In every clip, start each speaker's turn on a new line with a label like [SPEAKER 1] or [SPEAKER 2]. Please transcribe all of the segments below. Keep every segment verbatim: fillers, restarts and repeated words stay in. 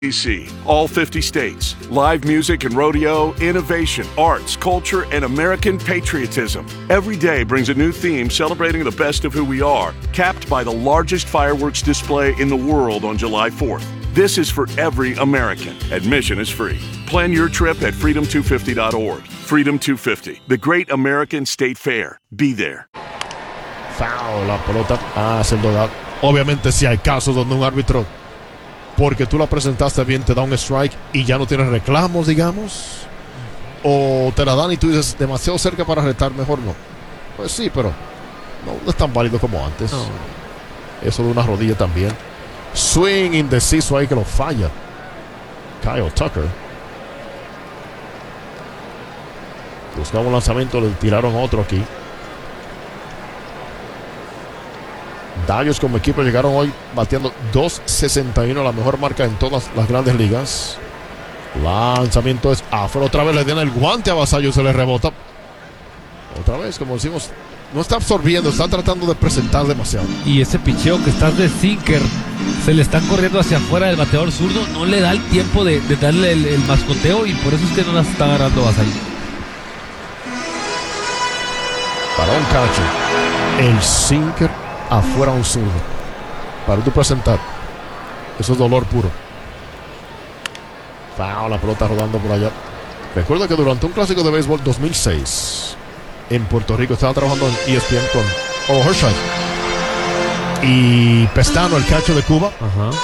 [SPEAKER 1] D C, all fifty states, live music and rodeo, innovation, arts, culture, and American patriotism. Every day brings a new theme celebrating the best of who we are, capped by the largest fireworks display in the world on July fourth. This is for every American. Admission is free. Plan your trip at freedom two fifty dot org. Freedom two fifty, the great American state fair. Be there.
[SPEAKER 2] Foul, la pelota hacia el dogout. Obviamente si hay casos donde un árbitro, porque tú la presentaste bien, te da un strike y ya no tienes reclamos, digamos, o te la dan y tú dices demasiado cerca para retar, mejor no. Pues sí, pero no, no es tan válido como antes. No. Eso de una rodilla también. Swing indeciso ahí que lo falla Kyle Tucker. Buscaba un lanzamiento, le tiraron otro aquí. Dodgers como equipo llegaron hoy bateando dos sesenta y uno, la mejor marca en todas las grandes ligas. Lanzamiento es afuera, otra vez le dan el guante a Vasallo, se le rebota. Otra vez, como decimos, no está absorbiendo, está tratando de presentar demasiado.
[SPEAKER 3] Y ese picheo que está de sinker, se le están corriendo hacia afuera del bateador zurdo, no le da el tiempo de, de darle el, el mascoteo y por eso es que no las está agarrando Vasallo.
[SPEAKER 2] Para un catcher, el sinker afuera un zurdo. Para tú presentar, eso es dolor puro. Foul, la pelota rodando por allá. Recuerda que durante un clásico de béisbol dos mil seis en Puerto Rico estaba trabajando en E S P N con Oro Hershiser y Pestano, el catcher de Cuba.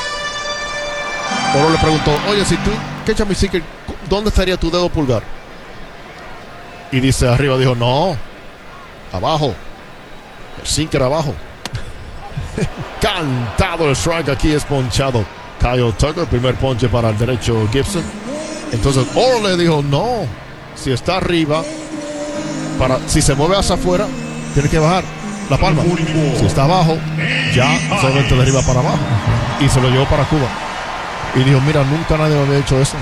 [SPEAKER 2] Oro le preguntó, oye, si tú catchas mi sinker, ¿dónde estaría tu dedo pulgar? Y dice arriba, dijo, no, abajo, el sinker abajo. Cantado el strike, aquí es ponchado Kyle Tucker, primer ponche para el derecho Gibson. Entonces Oro le dijo, no, si está arriba, para, si se mueve hacia afuera, tiene que bajar la palma. Si está abajo, ya solamente de arriba para abajo. Y se lo llevó para Cuba. Y dijo, mira, nunca nadie me había hecho eso.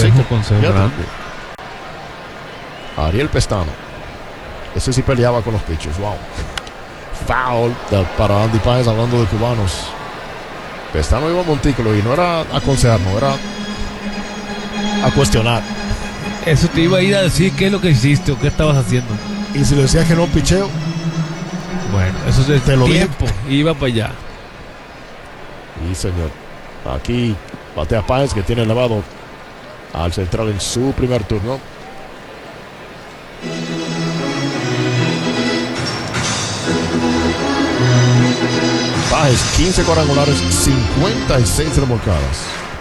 [SPEAKER 2] Ariel Pestano, ese sí peleaba con los pitchers. Wow. Foul para Andy Páez, hablando de cubanos. Pestano iba a montículo y no era a aconsejar, no era a cuestionar.
[SPEAKER 3] Eso te iba a ir a decir qué es lo que hiciste o qué estabas haciendo.
[SPEAKER 2] Y si le decías que no picheo,
[SPEAKER 3] bueno, eso es el
[SPEAKER 2] te lo
[SPEAKER 3] tiempo. Iba para allá.
[SPEAKER 2] Y señor, aquí batea Páez, que tiene elevado al central en su primer turno. Páez, quince cuadrangulares, cincuenta y seis remolcadas.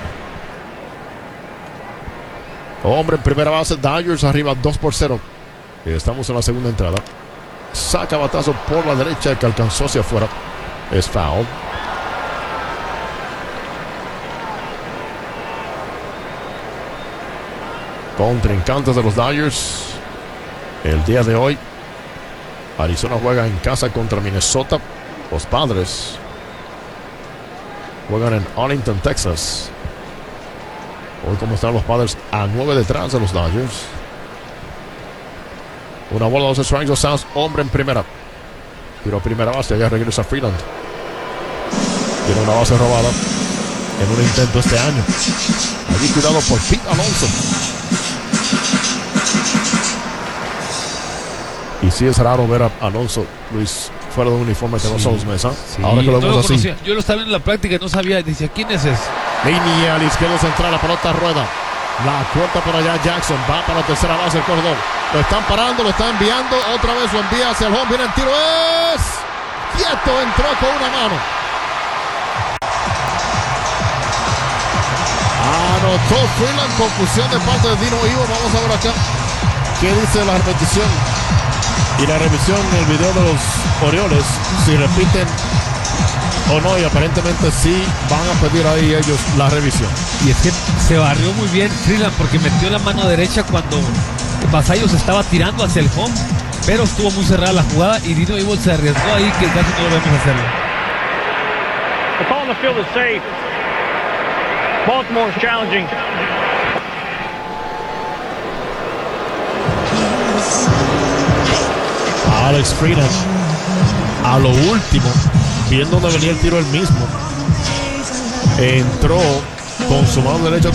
[SPEAKER 2] Hombre en primera base, Dodgers arriba dos por cero. Y estamos en la segunda entrada. Saca batazo por la derecha que alcanzó hacia afuera. Es foul. Contrincantes de los Dodgers el día de hoy. Arizona juega en casa contra Minnesota. Los Padres juegan en Arlington, Texas. Hoy como están los Padres a nueve detrás de los Dodgers. Una bola, dos strikes, dos outs. Hombre en primera. Tiro a primera base, allá regresa Freeland. Tiene una base robada en un intento este año. Allí cuidado por Pete Alonso. Y sí es raro ver a Alonso, Luis, fuera de un uniforme que sí, no son los Mesa.
[SPEAKER 3] Sí,
[SPEAKER 2] ahora que lo
[SPEAKER 3] no
[SPEAKER 2] vemos
[SPEAKER 3] lo
[SPEAKER 2] así.
[SPEAKER 3] Yo lo estaba viendo en la práctica y no sabía. Decía, ¿quién es ese?
[SPEAKER 2] Línea al izquierdo central, la pelota rueda. La corta por allá Jackson. Va para la tercera base el corredor. Lo están parando, lo están enviando. Otra vez lo envía hacia el home. Viene el tiro. Es quieto. Entró con una mano. Anotó Freeland. Confusión de parte de Dino Ivo. Vamos a ver acá qué dice la repetición y la revisión en el video de los Orioles. Si repiten o no, y aparentemente sí van a pedir ahí ellos la revisión.
[SPEAKER 3] Y es que se barrió muy bien Freeland porque metió la mano derecha cuando Vasallo se estaba tirando hacia el home, pero estuvo muy cerrada la jugada y Dino Evil se arriesgó ahí que casi no lo vemos hacerlo.
[SPEAKER 4] The call on the field is safe. Baltimore is challenging.
[SPEAKER 2] Alex Freeland, a lo último, viendo dónde venía el tiro él mismo, entró con su mano derecha